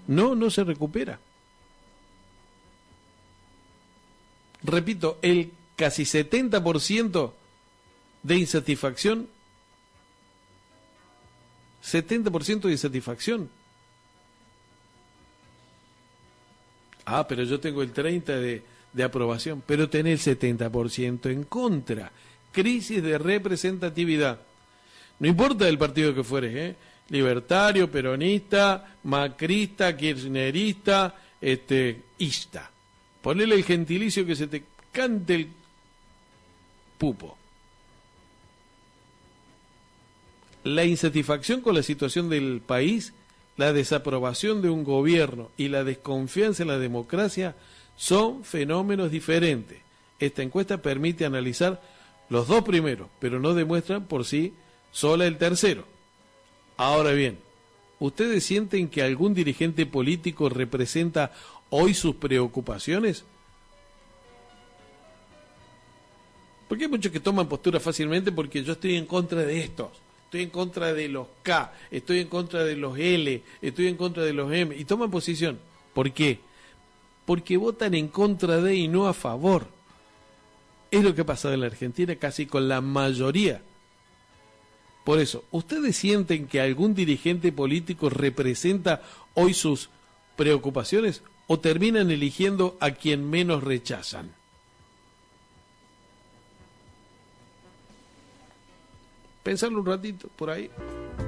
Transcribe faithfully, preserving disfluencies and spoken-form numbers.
No, no se recupera. Repito, el casi setenta por ciento de insatisfacción, setenta por ciento de insatisfacción. Ah, pero yo tengo el treinta por ciento de, de aprobación, pero tenés el setenta por ciento en contra. Crisis de representatividad. No importa el partido que fueres, ¿eh? Libertario, peronista, macrista, kirchnerista, este, ista. Ponele el gentilicio que se te cante el pupo. La insatisfacción con la situación del país, la desaprobación de un gobierno y la desconfianza en la democracia son fenómenos diferentes. Esta encuesta permite analizar los dos primeros, pero no demuestran por sí sola el tercero. Ahora bien, ¿ustedes sienten que algún dirigente político representa hoy sus preocupaciones? Porque hay muchos que toman postura fácilmente porque yo estoy en contra de estos, estoy en contra de los K, estoy en contra de los L, estoy en contra de los M, y toman posición. ¿Por qué? Porque votan en contra de y no a favor. Es lo que ha pasado en la Argentina casi con la mayoría. Por eso, ¿ustedes sienten que algún dirigente político representa hoy sus preocupaciones o terminan eligiendo a quien menos rechazan? Pensarlo un ratito por ahí.